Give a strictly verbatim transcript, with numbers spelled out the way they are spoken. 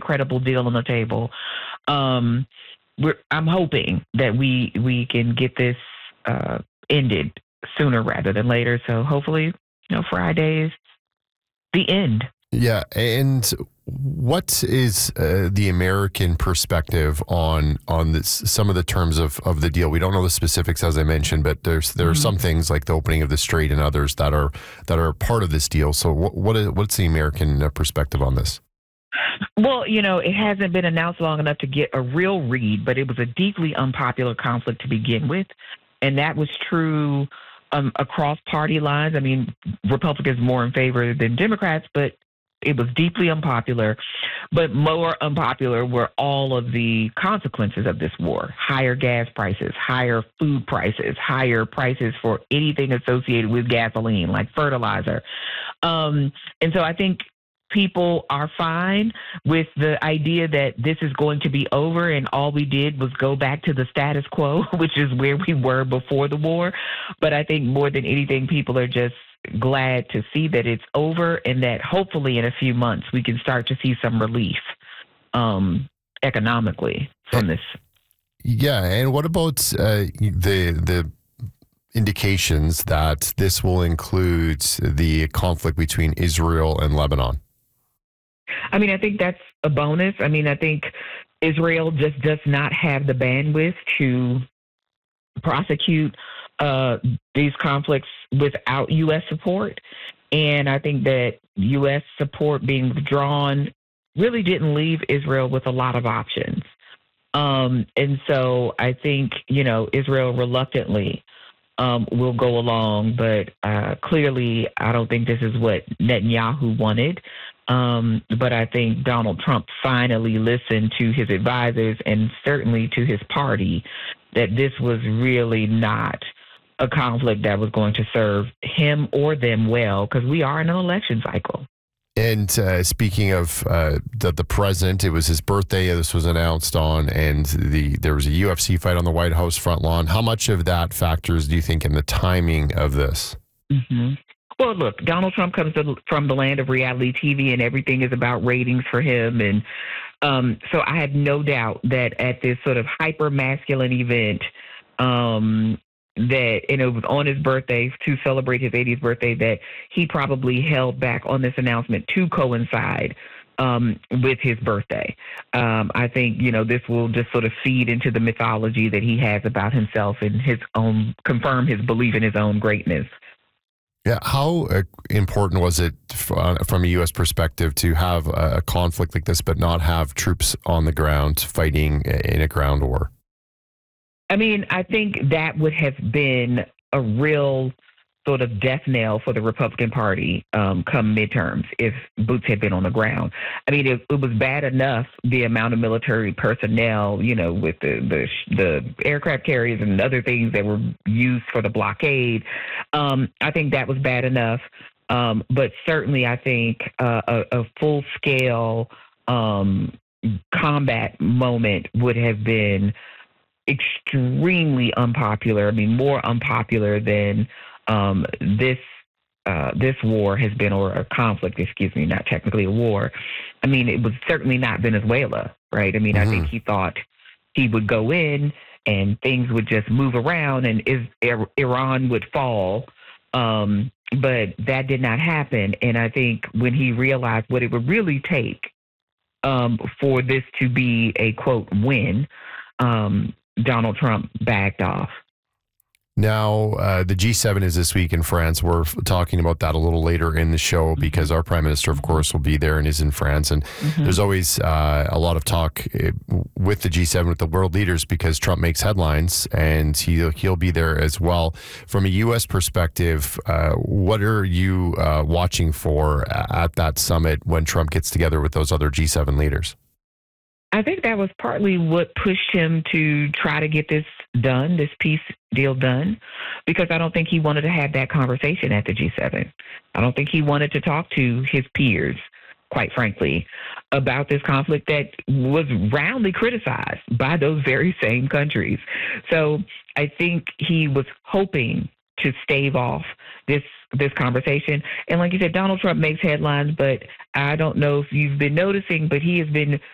credible deal on the table. Um, we're, I'm hoping that we we can get this uh, ended sooner rather than later. So hopefully, you know, Friday is the end. Yeah, and what is uh, the American perspective on on this, some of the terms of, of the deal? We don't know the specifics, as I mentioned, but there's there are Mm-hmm. some things like the opening of the strait and others that are that are part of this deal. So, what what is what's the American uh, perspective on this? Well, you know, it hasn't been announced long enough to get a real read, but it was a deeply unpopular conflict to begin with. And that was true um, across party lines. I mean, Republicans more in favor than Democrats, but it was deeply unpopular. But more unpopular were all of the consequences of this war: higher gas prices, higher food prices, higher prices for anything associated with gasoline, like fertilizer. Um, and so I think people are fine with the idea that this is going to be over and all we did was go back to the status quo, which is where we were before the war. But I think more than anything, people are just glad to see that it's over and that hopefully in a few months we can start to see some relief um, economically from this. Yeah, and what about uh, the the indications that this will include the conflict between Israel and Lebanon? I mean, I think that's a bonus. I mean, I think Israel just does not have the bandwidth to prosecute uh, these conflicts without U S support. And I think that U S support being withdrawn really didn't leave Israel with a lot of options. Um, and so I think, you know, Israel reluctantly um, will go along, but uh, clearly I don't think this is what Netanyahu wanted. Um, but I think Donald Trump finally listened to his advisors and certainly to his party that this was really not a conflict that was going to serve him or them well, because we are in an election cycle. And uh, speaking of uh, the, the president, it was his birthday. This was announced on, and the there was a U F C fight on the White House front lawn. How much of that factors do you think in the timing of this? Mm-hmm. Well, look, Donald Trump comes to, from the land of reality T V, and everything is about ratings for him. And um, so I have no doubt that at this sort of hyper masculine event, um, that, and it was on his birthday to celebrate his eightieth birthday, that he probably held back on this announcement to coincide um, with his birthday. Um, I think, you know, this will just sort of feed into the mythology that he has about himself and his own, confirm his belief in his own greatness. Yeah, how uh, important was it f- uh, from a U S perspective to have a, a conflict like this, but not have troops on the ground fighting in a ground war? I mean, I think that would have been a real sort of death knell for the Republican Party um, come midterms if boots had been on the ground. I mean, it, it was bad enough, the amount of military personnel, you know, with the, the, the aircraft carriers and other things that were used for the blockade. Um, I think that was bad enough. Um, but certainly I think uh, a, a full-scale um, combat moment would have been extremely unpopular. I mean, more unpopular than um, this uh, this war has been, or a conflict, excuse me, not technically a war. I mean, it was certainly not Venezuela, right? I mean, mm-hmm. I think he thought he would go in and things would just move around and is, Iran would fall. Um, but that did not happen. And I think when he realized what it would really take um, for this to be a, quote, win, um, Donald Trump backed off. Now, uh, the G seven is this week in France. We're f- talking about that a little later in the show mm-hmm. because our prime minister, of course, will be there and is in France. And mm-hmm. there's always uh, a lot of talk uh, with the G seven, with the world leaders, because Trump makes headlines and he, he'll be there as well. From a U S perspective, uh, what are you uh, watching for at that summit when Trump gets together with those other G seven leaders? I think that was partly what pushed him to try to get this done, this peace deal done, because I don't think he wanted to have that conversation at the G seven. I don't think he wanted to talk to his peers, quite frankly, about this conflict that was roundly criticized by those very same countries. So I think he was hoping to stave off this this conversation. And like you said, Donald Trump makes headlines, but I don't know if you've been noticing, but he has been